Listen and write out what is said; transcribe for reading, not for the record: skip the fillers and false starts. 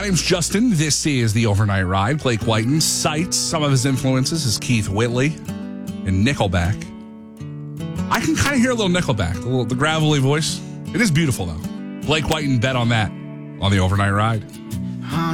My name's Justin. This is The Overnight Ride. Blake Whiten cites some of his influences as Keith Whitley and Nickelback. I can kind of hear a little Nickelback, the gravelly voice. It is beautiful, though. Blake Whiten bet on that on The Overnight Ride.